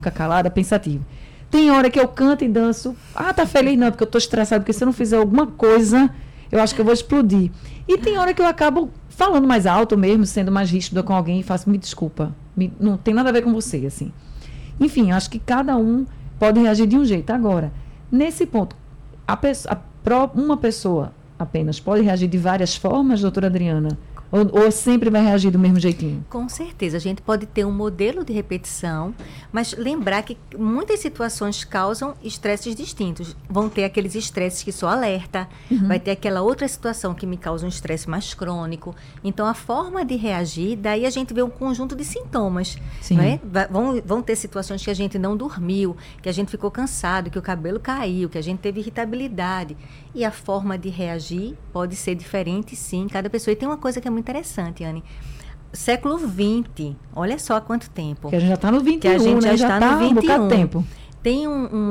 fica calada, pensativa. Tem hora que eu canto e danço. Ah, tá feliz? Não, porque eu tô estressada, porque se eu não fizer alguma coisa, eu acho que eu vou explodir. E tem hora que eu acabo falando mais alto mesmo, sendo mais ríspida com alguém e faço, me desculpa, não tem nada a ver com você, assim. Enfim, eu acho que cada um pode reagir de um jeito. Agora, nesse ponto, uma pessoa apenas pode reagir de várias formas, doutora Adriana? Ou sempre vai reagir do mesmo jeitinho? Com certeza, a gente pode ter um modelo de repetição, mas lembrar que muitas situações causam estresses distintos. Vão ter aqueles estresses que só alerta, vai ter aquela outra situação que me causa um estresse mais crônico. Então, a forma de reagir, daí a gente vê um conjunto de sintomas. Não é? Vão ter situações que a gente não dormiu, que a gente ficou cansado, que o cabelo caiu, que a gente teve irritabilidade. E a forma de reagir pode ser diferente, sim, cada pessoa. E tem uma coisa que é muito interessante, Anne. Século XX, olha só há quanto tempo. Que a gente já está no 21, que a gente né? já está no 21. Um bocado tempo. Tem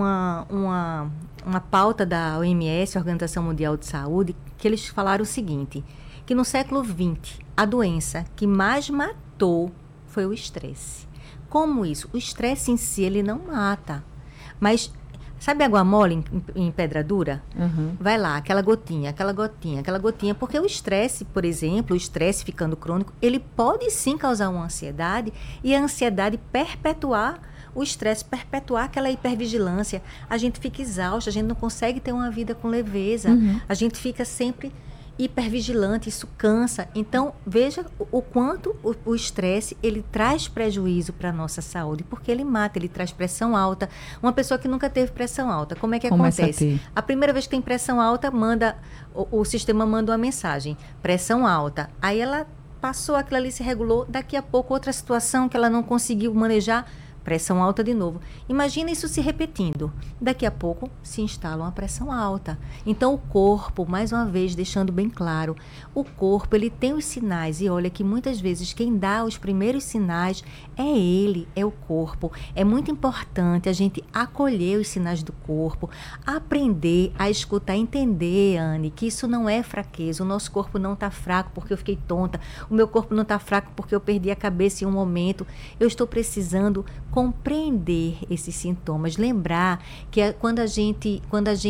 uma pauta da OMS, Organização Mundial de Saúde, que eles falaram o seguinte, que no século XX, a doença que mais matou foi o estresse. Como isso? O estresse em si, ele não mata, mas... Sabe água mole em pedra dura? Vai lá, aquela gotinha, porque o estresse, por exemplo, o estresse ficando crônico, ele pode sim causar uma ansiedade e a ansiedade perpetuar o estresse, perpetuar aquela hipervigilância. A gente fica exausto, a gente não consegue ter uma vida com leveza, a gente fica sempre hipervigilante, isso cansa. Então, veja o quanto o estresse, ele traz prejuízo para a nossa saúde, porque ele mata, ele traz pressão alta. Uma pessoa que nunca teve pressão alta, como é que acontece? A primeira vez que tem pressão alta, o sistema manda uma mensagem, pressão alta. Aí ela passou, aquilo ali se regulou, daqui a pouco outra situação que ela não conseguiu manejar, pressão alta de novo. Imagina isso se repetindo. Daqui a pouco se instala uma pressão alta. Então o corpo, mais uma vez, deixando bem claro, o corpo, ele tem os sinais. E olha que muitas vezes quem dá os primeiros sinais é ele, é o corpo. É muito importante a gente acolher os sinais do corpo, aprender a escutar, entender, Anne, que isso não é fraqueza. O nosso corpo não está fraco porque eu fiquei tonta. O meu corpo não está fraco porque eu perdi a cabeça em um momento. Eu estou precisando compreender esses sintomas, lembrar que quando a gente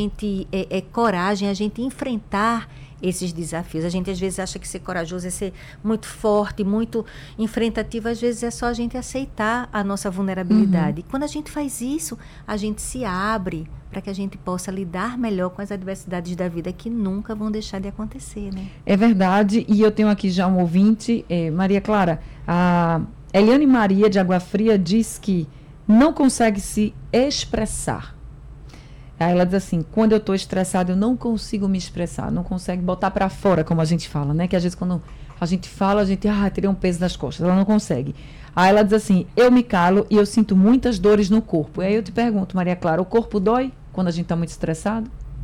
é coragem, a gente enfrentar esses desafios. A gente às vezes acha que ser corajoso é ser muito forte, muito enfrentativo, às vezes é só a gente aceitar a nossa vulnerabilidade. Quando a gente faz isso, a gente se abre para que a gente possa lidar melhor com as adversidades da vida que nunca vão deixar de acontecer, né? É verdade, e eu tenho aqui já um ouvinte, Maria Clara, a Eliane Maria de Água Fria diz que não consegue se expressar. Aí ela diz assim, quando eu estou estressada eu não consigo me expressar, não consegue botar para fora, como a gente fala, né? Que às vezes quando a gente fala, teria um peso nas costas, ela não consegue. Aí ela diz assim, eu me calo e eu sinto muitas dores no corpo. Aí eu te pergunto, Maria Clara, o corpo dói quando a gente está muito estressado?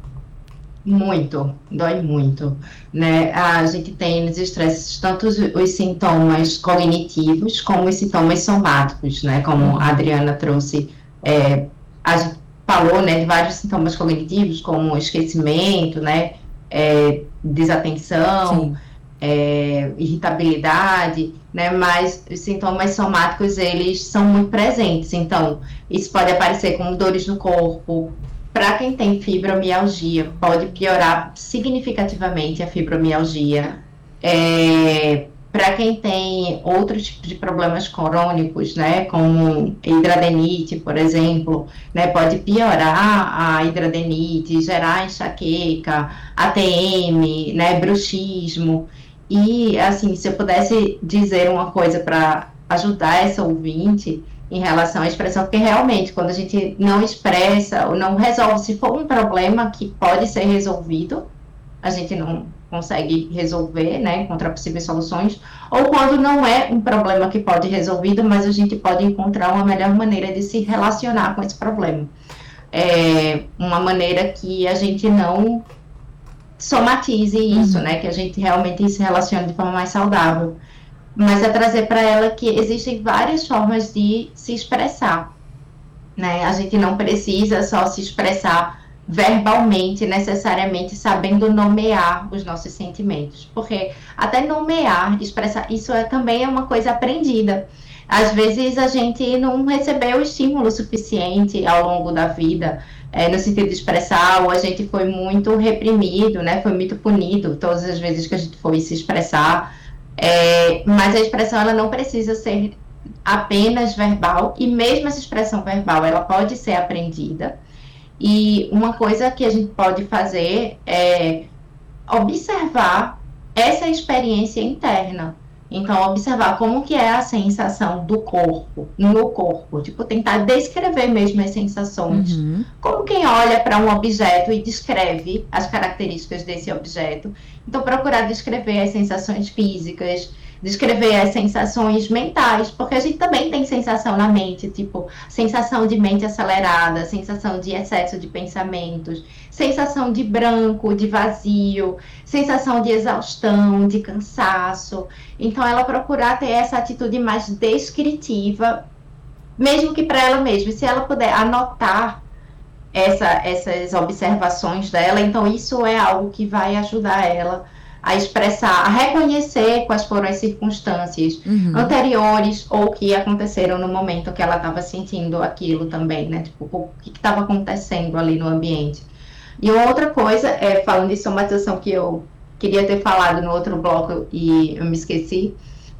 Muito, dói muito, né? A gente tem nos estresses tanto os sintomas cognitivos como os sintomas somáticos, né? Como a Adriana trouxe, a gente falou, né, de vários sintomas cognitivos, como esquecimento, né? Desatenção, irritabilidade, né? Mas os sintomas somáticos, eles são muito presentes. Então, isso pode aparecer como dores no corpo. Para quem tem fibromialgia, pode piorar significativamente a fibromialgia. Para quem tem outros tipos de problemas crônicos, né, como hidradenite, por exemplo, né, pode piorar a hidradenite, gerar enxaqueca, ATM, né, bruxismo. E, assim, se eu pudesse dizer uma coisa para ajudar essa ouvinte em relação à expressão, porque realmente quando a gente não expressa ou não resolve, se for um problema que pode ser resolvido, a gente não consegue resolver, né, encontrar possíveis soluções, ou quando não é um problema que pode ser resolvido, mas a gente pode encontrar uma melhor maneira de se relacionar com esse problema. Uma maneira que a gente não somatize isso, né, que a gente realmente se relacione de forma mais saudável. Mas é trazer para ela que existem várias formas de se expressar, né? A gente não precisa só se expressar verbalmente, necessariamente sabendo nomear os nossos sentimentos, porque até nomear, expressar, isso também é uma coisa aprendida. Às vezes a gente não recebeu estímulo suficiente ao longo da vida, no sentido de expressar, ou a gente foi muito reprimido, né? Foi muito punido todas as vezes que a gente foi se expressar. Mas a expressão ela não precisa ser apenas verbal, e mesmo essa expressão verbal ela pode ser aprendida. E uma coisa que a gente pode fazer é observar essa experiência interna. Então, observar como que é a sensação do corpo, no corpo. Tipo, tentar descrever mesmo as sensações. Uhum. Como quem olha para um objeto e descreve as características desse objeto. Então, procurar descrever as sensações físicas, descrever as sensações mentais, porque a gente também tem sensação na mente, tipo, sensação de mente acelerada, sensação de excesso de pensamentos, sensação de branco, de vazio, sensação de exaustão, de cansaço. Então, ela procurar ter essa atitude mais descritiva, mesmo que para ela mesma. Se ela puder anotar essas observações dela, então isso é algo que vai ajudar ela a expressar, a reconhecer quais foram as circunstâncias anteriores ou que aconteceram no momento que ela estava sentindo aquilo também, né? Tipo, o que estava acontecendo ali no ambiente. E outra coisa, falando de somatização que eu queria ter falado no outro bloco e eu me esqueci,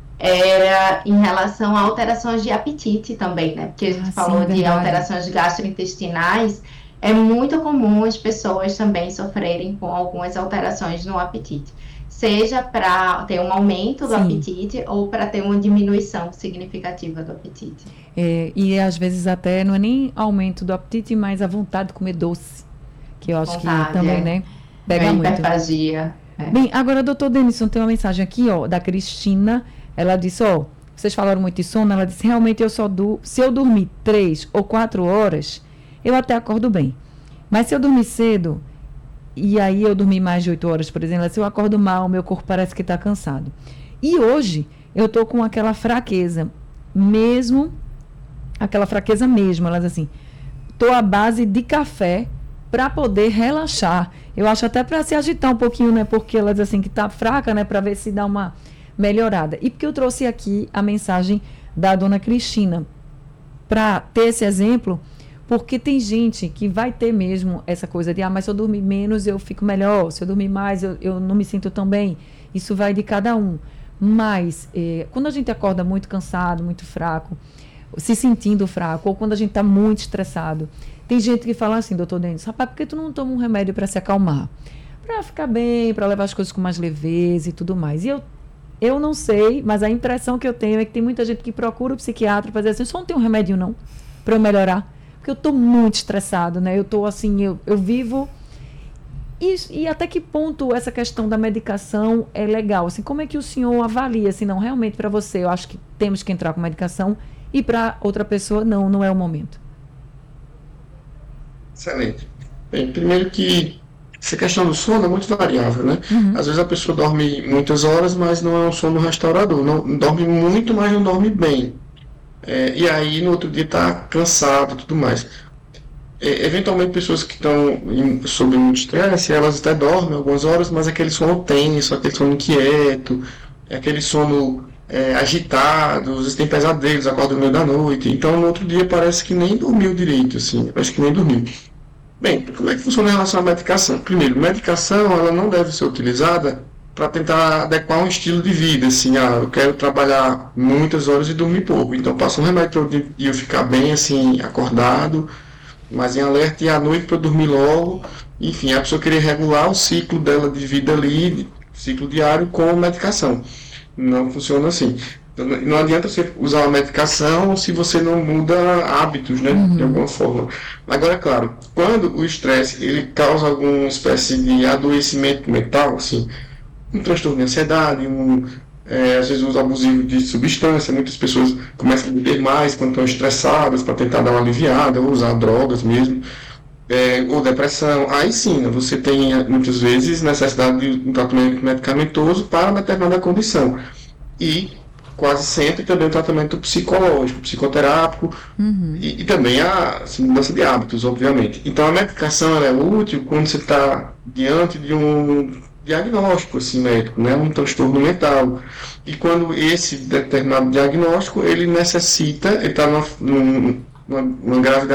era em relação a alterações de apetite também, né? Porque a gente falou de alterações gastrointestinais. É muito comum as pessoas também sofrerem com algumas alterações no apetite. Seja para ter um aumento do apetite ou para ter uma diminuição significativa do apetite. E às vezes até não é nem aumento do apetite, mas a vontade de comer doce. Que eu acho que também, né? Pega muito. Hiperfagia. Bem, agora, doutor Denison, tem uma mensagem aqui, da Cristina. Ela disse, vocês falaram muito de sono. Ela disse, realmente se eu dormir 3 ou 4 horas, eu até acordo bem. Mas se eu dormir cedo, e aí eu dormir mais de 8 horas, por exemplo, se eu acordo mal, meu corpo parece que está cansado. E hoje, eu estou com aquela fraqueza mesmo, ela diz assim, estou à base de café para poder relaxar. Eu acho até para se agitar um pouquinho, né? Porque ela diz assim que está fraca, né? Para ver se dá uma melhorada. E porque eu trouxe aqui a mensagem da dona Cristina, para ter esse exemplo, porque tem gente que vai ter mesmo essa coisa de, mas se eu dormir menos eu fico melhor, se eu dormir mais eu não me sinto tão bem. Isso vai de cada um. Mas, quando a gente acorda muito cansado, muito fraco, se sentindo fraco, ou quando a gente está muito estressado, tem gente que fala assim, doutor Denis, rapaz, por que tu não toma um remédio para se acalmar? Para ficar bem, para levar as coisas com mais leveza e tudo mais. E eu não sei, mas a impressão que eu tenho é que tem muita gente que procura o psiquiatra para dizer assim, só não tem um remédio não, para eu melhorar. Porque eu estou muito estressado, né? Eu estou assim, eu vivo... E até que ponto essa questão da medicação é legal? Assim, como é que o senhor avalia? Assim, não, realmente para você, eu acho que temos que entrar com medicação e para outra pessoa, não é o momento. Excelente. Bem, primeiro que essa questão do sono é muito variável, né? Às vezes a pessoa dorme muitas horas, mas não é um sono restaurador. Não dorme muito, mas não dorme bem. E aí no outro dia está cansado e tudo mais. Eventualmente pessoas que estão sob muito estresse, elas até dormem algumas horas, mas aquele sono tenso, aquele sono inquieto, aquele sono agitado, às vezes tem pesadelos, acorda no meio da noite, então no outro dia parece que nem dormiu direito, assim, parece que nem dormiu. Bem, como é que funciona em relação à medicação? Primeiro, medicação ela não deve ser utilizada para tentar adequar um estilo de vida, assim, eu quero trabalhar muitas horas e dormir pouco, então passa um remédio para eu ficar bem, assim, acordado, mas em alerta, e à noite para eu dormir logo, enfim, a pessoa querer regular o ciclo dela de vida ali, ciclo diário com medicação. Não funciona assim. Não adianta você usar uma medicação se você não muda hábitos, né, de alguma forma. Agora, claro, quando o estresse ele causa alguma espécie de adoecimento mental, assim, um transtorno de ansiedade, às vezes uso abusivo de substância, muitas pessoas começam a beber mais quando estão estressadas para tentar dar uma aliviada, ou usar drogas mesmo, ou depressão. Aí sim, você tem muitas vezes necessidade de um tratamento medicamentoso para uma determinada condição. E quase sempre também o tratamento psicológico, psicoterápico, e também a mudança de hábitos, obviamente. Então a medicação ela é útil quando você está diante de diagnóstico assim, médico, né? Um transtorno mental. E quando esse determinado diagnóstico, ele necessita, ele está numa gravidade